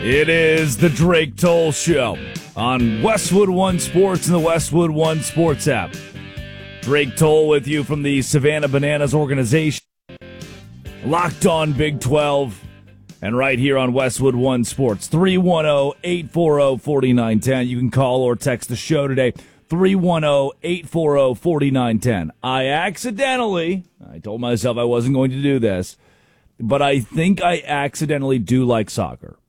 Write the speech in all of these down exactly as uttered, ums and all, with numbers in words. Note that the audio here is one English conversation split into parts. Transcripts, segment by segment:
It is the Drake Toll Show on Westwood One Sports and the Westwood One Sports app. Drake Toll with you from the Savannah Bananas organization. Locked on Big twelve. And right here on Westwood One Sports. three one zero, eight four zero, four nine one zero. You can call or text the show today. three one zero, eight four zero, four nine one zero. I accidentally, I told myself I wasn't going to do this, but I think I accidentally do like soccer.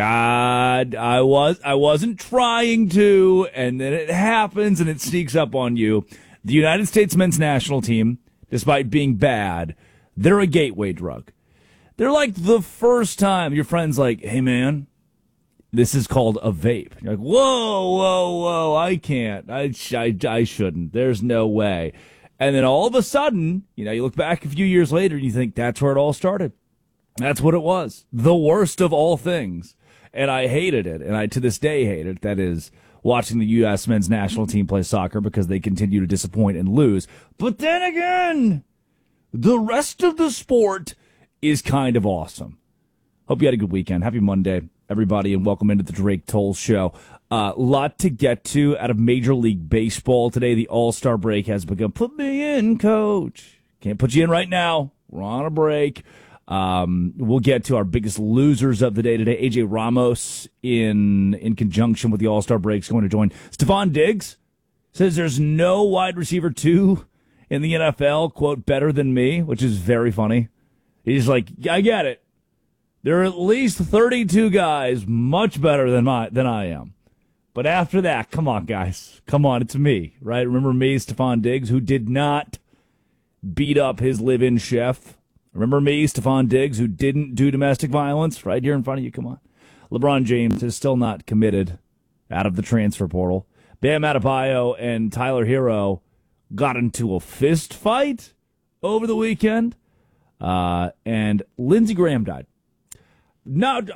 God, I was I wasn't trying to, and then it happens and it sneaks up on you. The United States men's national team, despite being bad, they're a gateway drug. They're like the first time your friend's like, "Hey man, this is called a vape." You're like, "Whoa, whoa, whoa! I can't. I, I, I shouldn't. There's no way." And then all of a sudden, you know, you look back a few years later and you think that's where it all started. That's what it was. The worst of all things. And I hated it, and I to this day hate it. That is, watching the U S men's national team play soccer because they continue to disappoint and lose. But then again, the rest of the sport is kind of awesome. Hope you had a good weekend. Happy Monday, everybody, and welcome into the Drake Toll Show. A uh, lot to get to out of Major League Baseball today. The All-Star break has begun. Put me in, coach. Can't put you in right now. We're on a break. Um, we'll get to our biggest losers of the day today. A J Ramos, in in conjunction with the All-Star break, is going to join. Stephon Diggs says there's no wide receiver two in the N F L, quote, better than me, which is very funny. He's like, I get it. There are at least thirty-two guys much better than my than I am. But after that, come on, guys. Come on, it's me, right? Remember me, Stephon Diggs, who did not beat up his live-in chef. Remember me, Stephon Diggs, who didn't do domestic violence right here in front of you? Come on. LeBron James is still not committed out of the transfer portal. Bam Adebayo and Tyler Hero got into a fist fight over the weekend. Uh, and Lindsey Graham died. Now,